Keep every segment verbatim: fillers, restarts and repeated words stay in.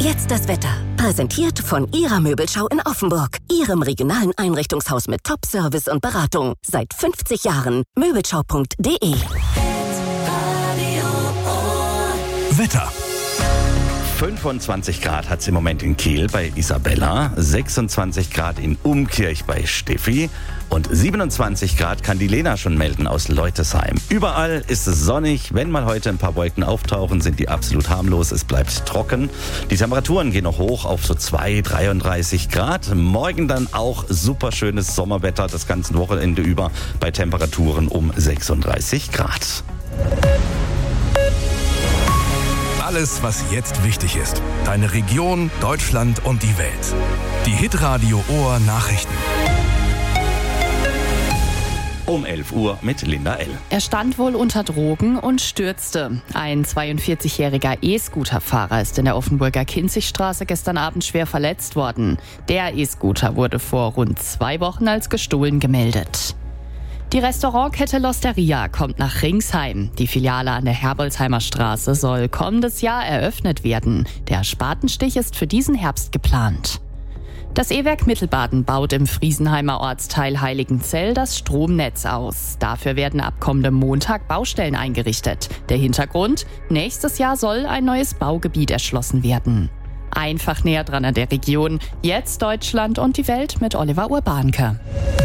Jetzt das Wetter. Präsentiert von Ihrer Möbelschau in Offenburg. Ihrem regionalen Einrichtungshaus mit Top-Service und Beratung. Seit fünfzig Jahren. Möbelschau punkt de. Wetter. fünfundzwanzig Grad hat es im Moment in Kiel bei Isabella, sechsundzwanzig Grad in Umkirch bei Steffi und siebenundzwanzig Grad kann die Lena schon melden aus Leutesheim. Überall ist es sonnig. Wenn mal heute ein paar Wolken auftauchen, sind die absolut harmlos. Es bleibt trocken. Die Temperaturen gehen noch hoch auf so zwei, dreiunddreißig Grad. Morgen dann auch super schönes Sommerwetter das ganze Wochenende über bei Temperaturen um sechsunddreißig Grad. Alles, was jetzt wichtig ist. Deine Region, Deutschland und die Welt. Die Hitradio Ohr Nachrichten. Um elf Uhr mit Linda L. Er stand wohl unter Drogen und stürzte. Ein zweiundvierzigjähriger E-Scooter-Fahrer ist in der Offenburger Kinzigstraße gestern Abend schwer verletzt worden. Der E-Scooter wurde vor rund zwei Wochen als gestohlen gemeldet. Die Restaurantkette L'Osteria kommt nach Ringsheim. Die Filiale an der Herbolzheimer Straße soll kommendes Jahr eröffnet werden. Der Spatenstich ist für diesen Herbst geplant. Das E-Werk Mittelbaden baut im Friesenheimer Ortsteil Heiligenzell das Stromnetz aus. Dafür werden ab kommendem Montag Baustellen eingerichtet. Der Hintergrund? Nächstes Jahr soll ein neues Baugebiet erschlossen werden. Einfach näher dran an der Region. Jetzt Deutschland und die Welt mit Oliver Urbanke.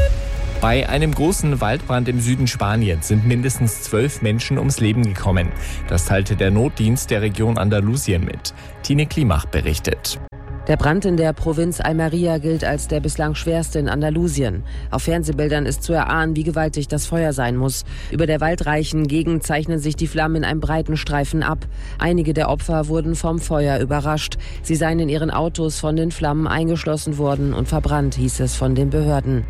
Bei einem großen Waldbrand im Süden Spaniens sind mindestens zwölf Menschen ums Leben gekommen. Das teilte der Notdienst der Region Andalusien mit. Tine Klimach berichtet. Der Brand in der Provinz Almería gilt als der bislang schwerste in Andalusien. Auf Fernsehbildern ist zu erahnen, wie gewaltig das Feuer sein muss. Über der waldreichen Gegend zeichnen sich die Flammen in einem breiten Streifen ab. Einige der Opfer wurden vom Feuer überrascht. Sie seien in ihren Autos von den Flammen eingeschlossen worden und verbrannt, hieß es von den Behörden.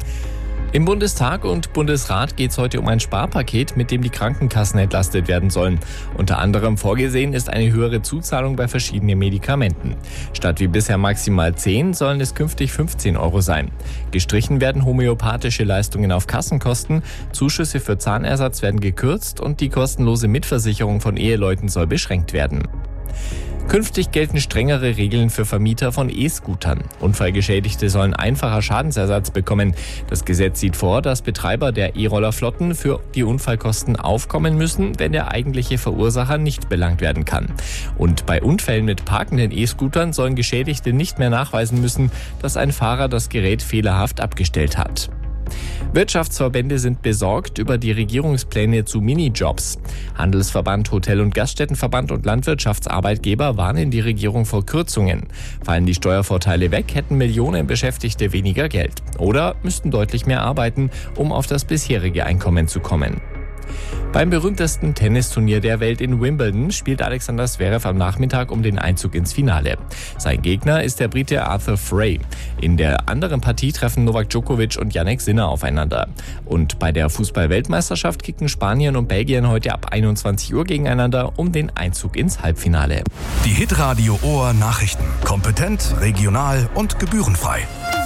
Im Bundestag und Bundesrat geht es heute um ein Sparpaket, mit dem die Krankenkassen entlastet werden sollen. Unter anderem vorgesehen ist eine höhere Zuzahlung bei verschiedenen Medikamenten. Statt wie bisher maximal zehn sollen es künftig fünfzehn Euro sein. Gestrichen werden homöopathische Leistungen auf Kassenkosten, Zuschüsse für Zahnersatz werden gekürzt und die kostenlose Mitversicherung von Eheleuten soll beschränkt werden. Künftig gelten strengere Regeln für Vermieter von E-Scootern. Unfallgeschädigte sollen einfacher Schadensersatz bekommen. Das Gesetz sieht vor, dass Betreiber der E-Rollerflotten für die Unfallkosten aufkommen müssen, wenn der eigentliche Verursacher nicht belangt werden kann. Und bei Unfällen mit parkenden E-Scootern sollen Geschädigte nicht mehr nachweisen müssen, dass ein Fahrer das Gerät fehlerhaft abgestellt hat. Wirtschaftsverbände sind besorgt über die Regierungspläne zu Minijobs. Handelsverband, Hotel- und Gaststättenverband und Landwirtschaftsarbeitgeber warnen die Regierung vor Kürzungen. Fallen die Steuervorteile weg, hätten Millionen Beschäftigte weniger Geld oder müssten deutlich mehr arbeiten, um auf das bisherige Einkommen zu kommen. Beim berühmtesten Tennisturnier der Welt in Wimbledon spielt Alexander Zverev am Nachmittag um den Einzug ins Finale. Sein Gegner ist der Brite Arthur Frey. In der anderen Partie treffen Novak Djokovic und Jannik Sinner aufeinander. Und bei der Fußball-Weltmeisterschaft kicken Spanien und Belgien heute ab einundzwanzig Uhr gegeneinander um den Einzug ins Halbfinale. Die Hitradio Ohr Nachrichten. Kompetent, regional und gebührenfrei.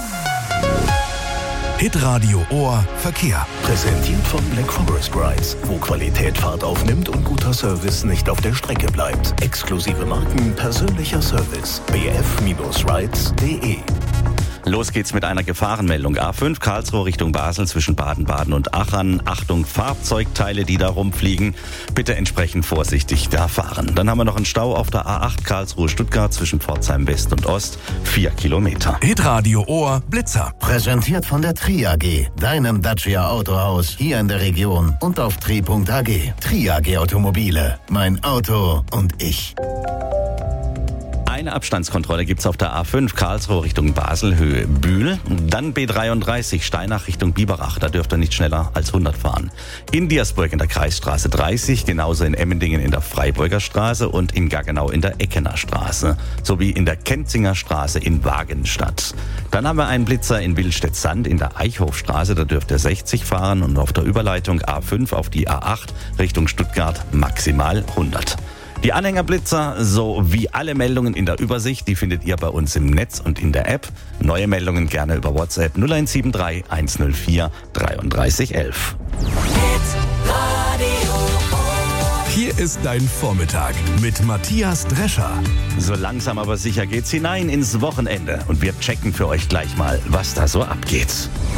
Hitradio Ohr Verkehr. Präsentiert von Black Forest Rides, wo Qualität Fahrt aufnimmt und guter Service nicht auf der Strecke bleibt. Exklusive Marken, persönlicher Service. b f rides punkt de. Los geht's mit einer Gefahrenmeldung. A fünf Karlsruhe Richtung Basel zwischen Baden-Baden und Achern. Achtung, Fahrzeugteile, die da rumfliegen. Bitte entsprechend vorsichtig da fahren. Dann haben wir noch einen Stau auf der A acht Karlsruhe-Stuttgart zwischen Pforzheim West und Ost. Vier Kilometer. Hitradio Ohr Blitzer. Präsentiert von der Tri A G, deinem Dacia Autohaus hier in der Region und auf tri punkt a g. Tri A G Automobile. Mein Auto und ich. Eine Abstandskontrolle gibt's auf der A fünf Karlsruhe Richtung Basel, Höhe Bühl. Dann B dreiunddreißig Steinach Richtung Biberach. Da dürft ihr nicht schneller als hundert fahren. In Diersburg in der Kreisstraße dreißig, genauso in Emmendingen in der Freiburger Straße und in Gaggenau in der Eckener Straße. Sowie in der Kenzinger Straße in Wagenstadt. Dann haben wir einen Blitzer in Willstedt-Sand in der Eichhofstraße. Da dürft ihr sechzig fahren und auf der Überleitung A fünf auf die A acht Richtung Stuttgart maximal hundert. Die Anhängerblitzer sowie alle Meldungen in der Übersicht, die findet ihr bei uns im Netz und in der App. Neue Meldungen gerne über WhatsApp null eins sieben drei eins null vier drei drei eins eins. Hier ist dein Vormittag mit Matthias Drescher. So langsam aber sicher geht's hinein ins Wochenende. Und wir checken für euch gleich mal, was da so abgeht.